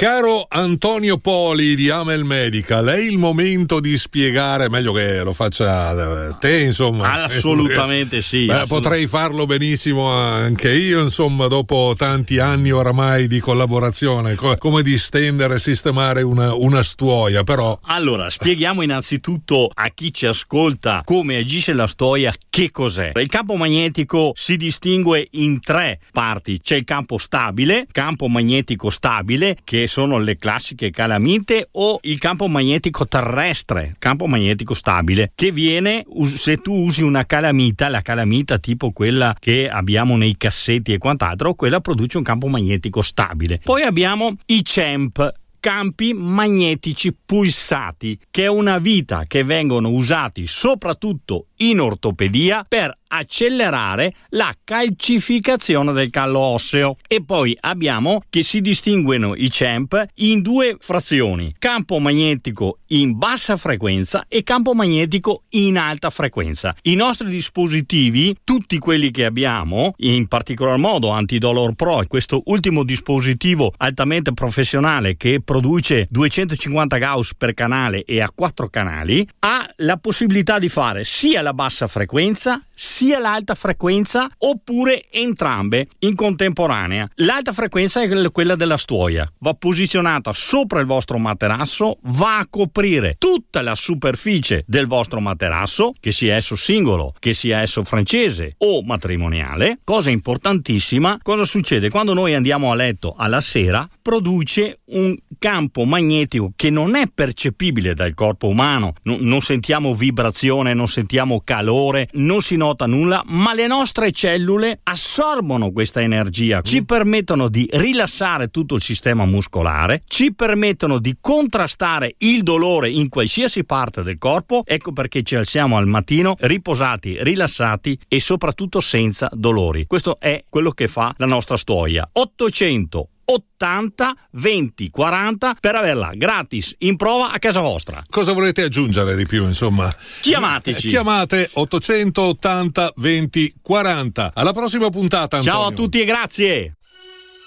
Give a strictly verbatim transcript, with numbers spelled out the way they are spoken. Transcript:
Caro Antonio Poli di Amel Medical, è il momento di spiegare, meglio che lo faccia te, insomma. Assolutamente sì. Beh, assolut- potrei farlo benissimo anche io, insomma, dopo tanti anni oramai di collaborazione, co- come distendere e sistemare una, una stuoia, però. Allora, spieghiamo innanzitutto a chi ci ascolta come agisce la stuoia, che cos'è. Il campo magnetico si distingue in tre parti. C'è il campo stabile, campo magnetico stabile, che sono le classiche calamite, o il campo magnetico terrestre, campo magnetico stabile, che viene se tu usi una calamita, la calamita tipo quella che abbiamo nei cassetti e quant'altro, quella produce un campo magnetico stabile. Poi abbiamo i C E M P, campi magnetici pulsati, che è una vita che vengono usati soprattutto in ortopedia per accelerare la calcificazione del callo osseo. E poi abbiamo che si distinguono i C E M P in due frazioni: campo magnetico in bassa frequenza e campo magnetico in alta frequenza. I nostri dispositivi, tutti quelli che abbiamo, in particolar modo Antidolor Pro, questo ultimo dispositivo altamente professionale che produce duecentocinquanta Gauss per canale e a quattro canali, ha la possibilità di fare sia la bassa frequenza sia l'alta frequenza, oppure entrambe in contemporanea. L'alta frequenza è quella della stuoia, va posizionata sopra il vostro materasso, va a coprire tutta la superficie del vostro materasso, che sia esso singolo, che sia esso francese o matrimoniale. Cosa importantissima, cosa succede quando noi andiamo a letto alla sera? Produce un campo magnetico che non è percepibile dal corpo umano, no, non sentiamo vibrazione, non sentiamo calore, non si nota nulla, ma le nostre cellule assorbono questa energia, ci permettono di rilassare tutto il sistema muscolare, ci permettono di contrastare il dolore in qualsiasi parte del corpo. Ecco perché ci alziamo al mattino riposati, rilassati e soprattutto senza dolori. Questo è quello che fa la nostra stuoia. ottocento ottanta venti quaranta per averla gratis in prova a casa vostra. Cosa volete aggiungere di più, insomma? Chiamateci. Chiamate ottocento ottanta venti quaranta. Alla prossima puntata, Antonio. Ciao a tutti e grazie.